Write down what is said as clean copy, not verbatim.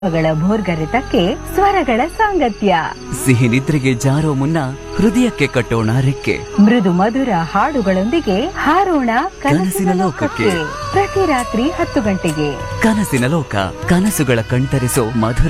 ಗಳ ಭೋರ್ಗರೆತಕ್ಕೆ ಸ್ವರಗಳ ಸಾಂಗತ್ಯ. ಸಿಹಿ ನಿದ್ರೆಗೆ ಜಾರೋ ಮುನ್ನ ಹೃದಯಕ್ಕೆ ಕಟ್ಟೋಣ ರೆಕ್ಕೆ. ಮೃದು ಮಧುರ ಹಾಡುಗಳೊಂದಿಗೆ ಹಾರೋಣ ಕನಸಿನ ಲೋಕಕ್ಕೆ. ಪ್ರತಿ ರಾತ್ರಿ 10 ಗಂಟೆಗೆ. ಕನಸಿನ ಲೋಕ, ಕನಸುಗಳ ಕಣ್ತರಿಸೋ ಮಧುರ